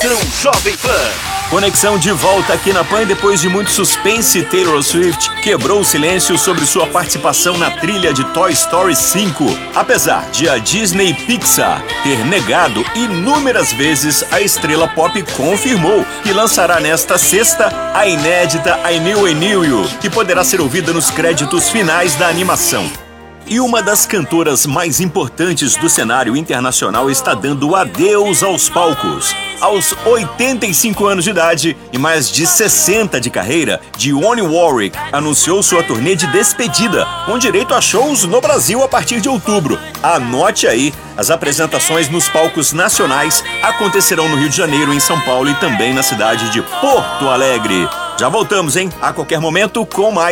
Conexão Jovem Pan. Conexão de volta aqui na PAN. Depois de muito suspense, Taylor Swift quebrou o silêncio sobre sua participação na trilha de Toy Story 5. Apesar de a Disney Pixar ter negado inúmeras vezes, a estrela pop confirmou que lançará nesta sexta a inédita I Knew I Knew You, que poderá ser ouvida nos créditos finais da animação. E uma das cantoras mais importantes do cenário internacional está dando adeus aos palcos. Aos 85 anos de idade e mais de 60 de carreira, Dionne Warwick anunciou sua turnê de despedida, com direito a shows no Brasil a partir de outubro. Anote aí, as apresentações nos palcos nacionais acontecerão no Rio de Janeiro, em São Paulo e também na cidade de Porto Alegre. Já voltamos, hein? A qualquer momento com mais